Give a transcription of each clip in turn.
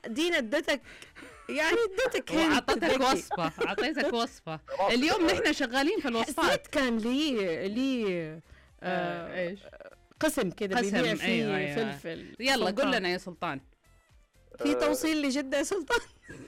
دينا ادتك يعني ادتك اعطيتك وصفة اليوم نحن شغالين في الوصفات. حسيت كان لي ايش قسم كده بيبيع فيه أيوة. فلفل. يلا قل لنا يا سلطان. في توصيل لجدة يا سلطان؟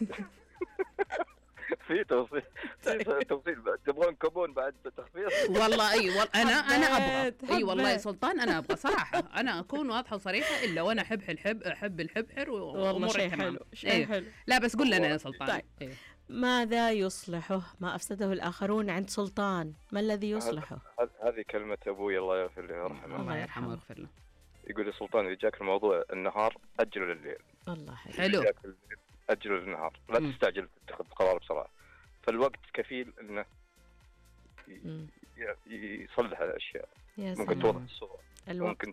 في توصيل تبغون كوبون بعد تخفيض؟ والله انا ابغى والله يا سلطان انا ابغى صراحه، انا اكون واضحه وصريحه الا وانا احب الحبحر والله شيء حلو حلو. لا بس قل لنا يا سلطان. طيب. ماذا يصلحه ما افسده الاخرون عند سلطان؟ ما الذي يصلحه؟ هذه كلمه ابوي الله يغفر له ويرحمه. الله يرحمه ويغفر له. يقول يا سلطان اذا جاك الموضوع النهار اجله لليل. الله حلو. أجل النهار، لا تستعجل تتخذ قرار بسرعة. فالوقت كفيل إنه يصلح الأشياء. ممكن توضح الصورة. ممكن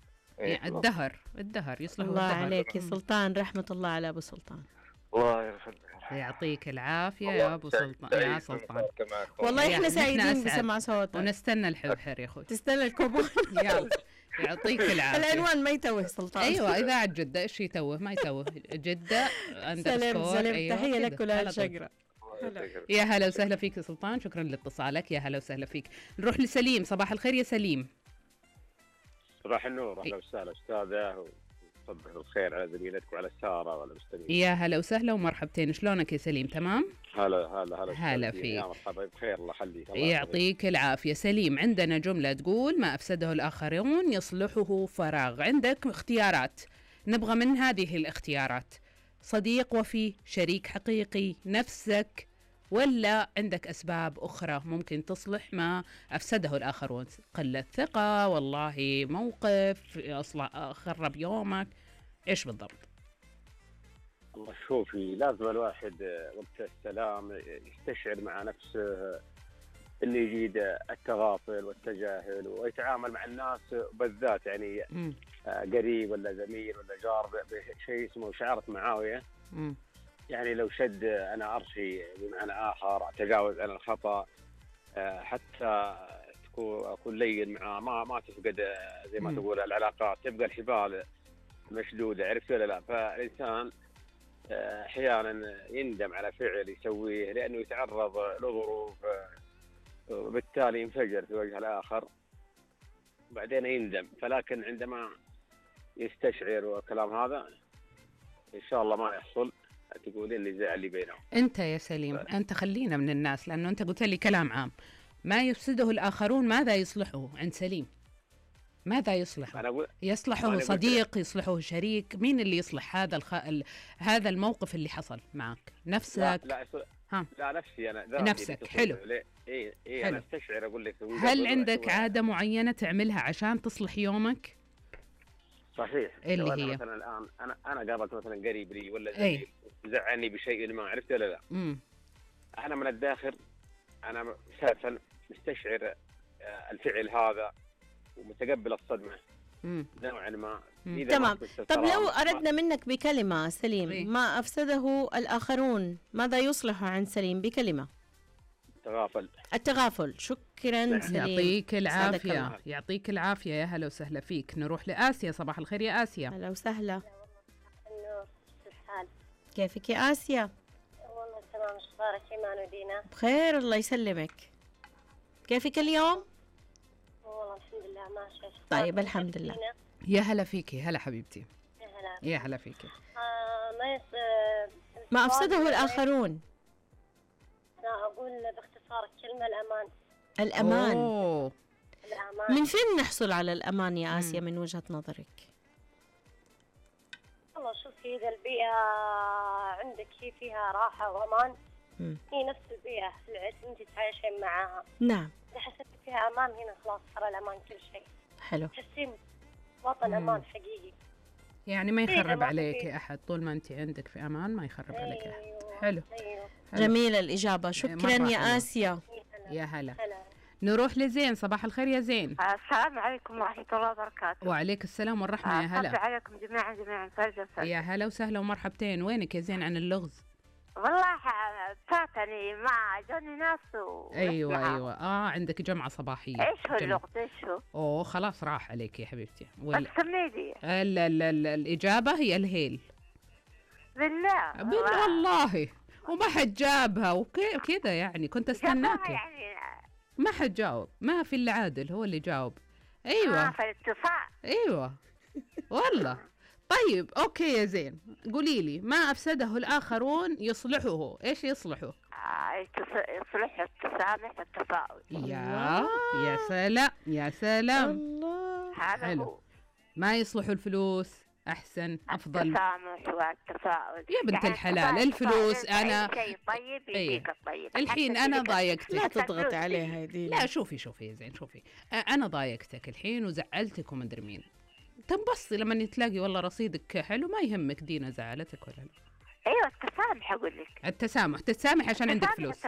الدهر يصلح. الله عليك يا سلطان، رحمة الله على أبو سلطان. الله يرحمه. يعطيك العافية يا أبو سلطان. يا سلطان والله إحنا سعيدين بسمع صوتك ونستنى الحبحر يا أخوي. تستنى الكوبون. يعطيك العافية. العنوان ما يتوه سلطان. أيوة إذاعة جدة إيش يتوه؟ ما يتوه جدة. سلام أيوة تحية لك ولهالشقرة. يا هلا وسهلا فيك يا سلطان، شكرا لاتصالك. يا هلا وسهلا فيك. نروح لسليم. صباح الخير يا سليم. صباح النور. أهلا وسهلا أستاذة، صباح الخير على زميلتك وعلى سارة وعلى المستمعين. يا هلا وسهلا ومرحبتين. شلونك يا سليم؟ تمام؟ هلا فيك. يا مرحبا بخير. الله يخليك. يعطيك العافية. سليم، عندنا جملة تقول ما أفسده الآخرون يصلحه فراغ. عندك اختيارات، نبغى من هذه الاختيارات صديق وفي، شريك حقيقي، نفسك، ولا عندك أسباب أخرى ممكن تصلح ما أفسده الآخرون؟ قلة ثقة، والله موقف خرب يومك، إيش بالضبط؟ الله شوفي، لازم الواحد وقت السلام يستشعر مع نفسه اللي يجيد التغافل والتجاهل ويتعامل مع الناس بالذات، يعني قريب ولا زميل ولا جار بشيء اسمه شعارة معاوية. يعني لو شد أنا أرشي بمعنى آخر، أتجاوز أنا الخطأ، حتى أكون لين معاه، ما تفقد زي ما تقول العلاقات، تبقى الحبال مشدودة. عرفت ولا لا؟ فالإنسان أحيانا يندم على فعل يسويه لأنه يتعرض لظروف وبالتالي ينفجر في وجه الآخر، بعدين يندم. فلكن عندما يستشعر والكلام هذا إن شاء الله ما يحصل تقولين لي زي اللي بينهم. أنت يا سليم أنت خلينا من الناس، لأنه أنت قلت لي كلام عام. ما يفسده الآخرون ماذا يصلحه عند سليم؟ ماذا يصلحه؟ يصلحه صديق، يصلحه شريك، مين اللي يصلح هذا الموقف اللي حصل معك؟ نفسك؟ لا نفسي أنا. نفسك. حلو. إيه حلو. أنا استشعر أقول لك. هل عندك عادة معينة تعملها عشان تصلح يومك؟ صحيح. اللي هي مثلا الآن أنا قابلت مثلا قريب لي ولا زميل زعلني بشيء ما عرفت ولا لا. أنا من الداخل أنا مستشعر الفعل هذا ومتقبل الصدمة نوعا ما. تمام. طب لو أردنا منك بكلمة سليم، ما أفسده الآخرون ماذا يصلح عن سليم بكلمة؟ التغافل. شكرا سليم. يعطيك العافية. يعطيك العافية. يا هلا وسهلا فيك. نروح لآسيا. صباح الخير يا آسيا. هلا وسهلا. النور، كيف الحال؟ كيفك يا آسيا؟ والله تمام. ايش اخبارك ايمان ودينا؟ بخير الله يسلمك. كيفك اليوم؟ والله الحمد لله ماشي. طيب الحمد لله. يا هلا فيكي. هلا حبيبتي. يا هلا فيكي. ما أفسده الآخرون. لا أقول باختصار الكلمة الأمان. الأمان. من فين نحصل على الأمان يا آسيا من وجهة نظرك؟ والله شوفي، إذا البيئة عندك فيها راحة وأمان، هي نفس البيئة اللي أنت تعيشين معاها. نعم. إذا حسيت فيها أمان هنا خلاص صار الأمان كل شيء. حلو. تحسين وطن أمان حقيقي. يعني ما يخرب عليك أحد طول ما أنت عندك في أمان، ما يخرب عليك أحد. حلو. جميلة الإجابة. شكرا يا آسيا. يا هلا. نروح لزين. صباح الخير يا زين. السلام عليكم ورحمة الله وبركاته. وعليك السلام والرحمة. يا هلا. عليكم جميعا فجأة. يا هلا وسهلا ومرحبتين. وينك يا زين عن اللغز؟ والله فاتني ما جوني ناس ايوه عندك جمعة صباحية. ايش هو اللغز؟ ايش هو؟ خلاص راح عليك يا حبيبتي. بس سميدي. الإجابة هي الهيل. بالله والله وما حد جابها وكذا يعني كنت استناك يعني ما حد جاوب، ما في إلا عادل هو اللي جاوب. أيوة في الاتصال. أيوة والله. طيب أوكي يا زين، قولي لي ما أفسده الآخرون يصلحه، إيش يصلحه؟ يصلح التسامح والتفاؤل. يا سلام يا سلام. الله هذا هو. ما يصلح الفلوس، أحسن أفضل التسامح والتفاؤل يا بنت الحلال. الفلوس أنا شيء طيب يجيك الطيب. الحين أنا ضايقتك. لا تضغط عليها يا دينا. لا شوفي يا زين، شوفي أنا ضايقتك الحين وزعلتك ومدري مين، تنبسطي لما تلاقي والله رصيدك حلو، ما يهمك دينا زعلتك ولا لا. ايوه التسامح اقول لك. التسامح تتسامح عشان عندك فلوس.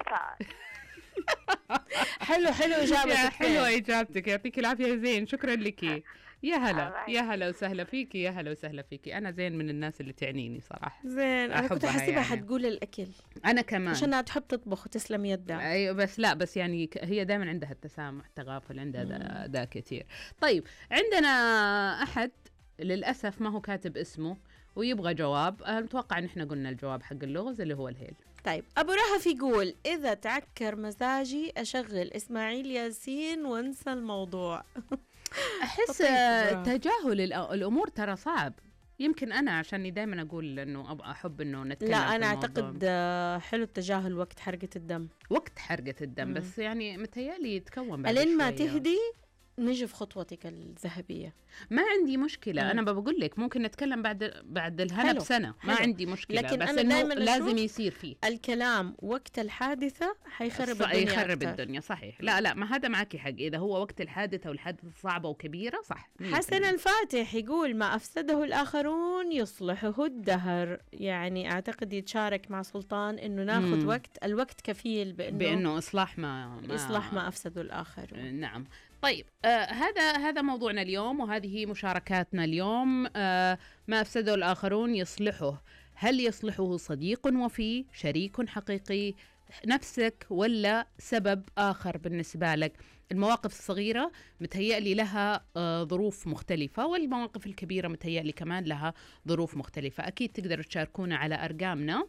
حلو اجابتك. حلوه اجابتك، يعطيك العافيه يا زين، شكرا لك. يا هلا وسهلا فيكي، يا هلا وسهلا فيكي. انا زين من الناس اللي تعنيني صراحه. زين انا كنت احسبها يعني. حتقول الاكل. انا كمان عشان تحب تطبخ وتسلم يدها. ايوه بس يعني هي دائما عندها التسامح، تغافل عندها دا كثير. طيب عندنا احد للاسف ما هو كاتب اسمه ويبغى جواب. متوقع ان احنا قلنا الجواب حق اللغز اللي هو الهيل. طيب ابو رهف يقول اذا تعكر مزاجي اشغل اسماعيل ياسين وانسى الموضوع. احس تجاهل الامور ترى صعب. يمكن انا عشاني دائما اقول انه احب انه نتكلم. لا انا اعتقد حلو التجاهل وقت حرقة الدم. بس يعني متهيألي يتكون بعد ألين ما تهدي نجي في خطوتك الذهبية. ما عندي مشكلة. أنا بقول لك ممكن نتكلم بعد الهنا بسنة. ما عندي مشكلة. لكن بس أنا إنه لازم يصير فيه الكلام وقت الحادثة حيخرب الدنيا. صحيح. لا ما هذا معك حق. إذا هو وقت الحادثة والحادثة صعبة وكبيرة صح. حسن الفاتح يقول ما أفسده الآخرون يصلحه الدهر. يعني أعتقد يتشارك مع سلطان إنه ناخذ وقت. الوقت كفيل بأنه إصلاح ما أفسده الآخرون. نعم. طيب هذا موضوعنا اليوم وهذه مشاركاتنا اليوم. ما أفسده الآخرون يصلحه. هل يصلحه صديق وفي، شريك حقيقي، نفسك، ولا سبب آخر بالنسبة لك؟ المواقف الصغيرة متهيألي لها ظروف مختلفة، والمواقف الكبيرة متهيألي كمان لها ظروف مختلفة. أكيد تقدروا تشاركونا على أرقامنا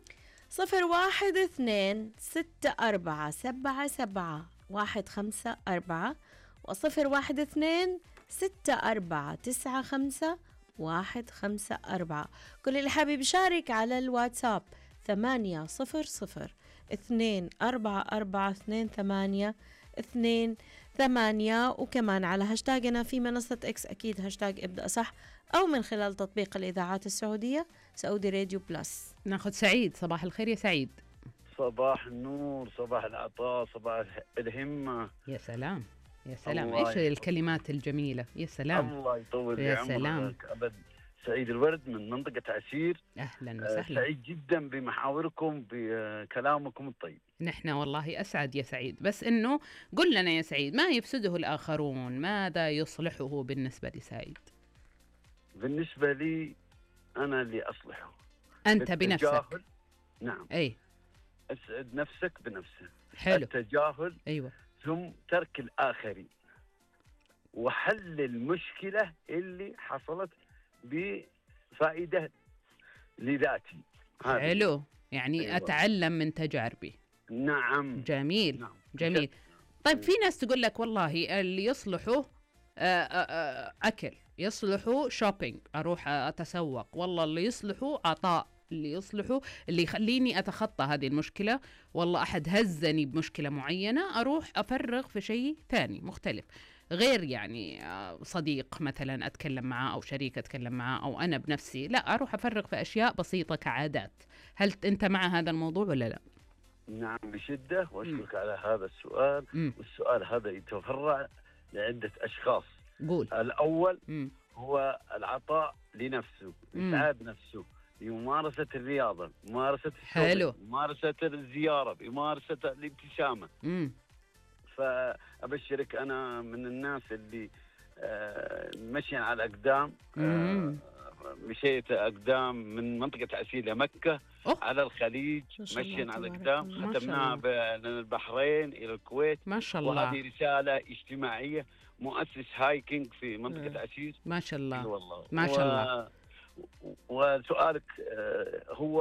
0112777154 و0124951554. كل اللي حابب يشارك على الواتساب 800244228 وكمان على هاشتاجنا في منصة اكس أكيد هاشتاج ابدأ صح، أو من خلال تطبيق الإذاعات السعودية سعودي راديو بلس. ناخذ سعيد. صباح الخير يا سعيد. صباح النور، صباح العطاء، صباح الهمة. يا سلام يا سلام. ايش الكلمات الجميلة. يا سلام. الله يطول يا سلام. أبد. سعيد الورد من منطقة عسير. أهلا وسهلا. سعيد جدا بمحاوركم بكلامكم الطيب. نحن والله أسعد يا سعيد. بس إنه قل لنا يا سعيد ما يفسده الآخرون ماذا يصلحه بالنسبة لسعيد؟ بالنسبة لي أنا اللي أصلحه. أنت بنفسك. نعم. أي. أسعد نفسك بنفسك. حلو. التجاهل. أيوة. ثم ترك الآخرين وحل المشكلة اللي حصلت بفائدة لذاتي. حلو. يعني أيوة. أتعلم من تجاربي. نعم. جميل. نعم. جميل. طيب في ناس تقول لك والله اللي يصلحه أكل، يصلحه شوبينج، أروح أتسوق. والله اللي يصلحه عطاء، اللي يصلحه اللي يخليني أتخطى هذه المشكلة. والله أحد هزني بمشكلة معينة أروح أفرغ في شيء ثاني مختلف، غير يعني صديق مثلا أتكلم معه أو شريك أتكلم معه أو أنا بنفسي. لا، أروح أفرغ في أشياء بسيطة كعادات. هل أنت مع هذا الموضوع ولا لا؟ نعم بشدة، وأشكرك على هذا السؤال. والسؤال هذا يتفرع لعدة أشخاص. قول. الأول هو العطاء لنفسه، إسعاد نفسه، بممارسة الرياضة، بممارسة الشغل، بممارسة الزيارة، بممارسة الابتسامة. فأبشرك أنا من الناس اللي مشي على أقدام. مشيت أقدام من منطقة عسير لمكة على الخليج، مشيا على أقدام، ختمناها من البحرين إلى الكويت. ما شاء الله. وهذه رسالة اجتماعية. مؤسس هايكينج في منطقة عسير. ما شاء الله. والله. ما شاء الله. وسؤالك هو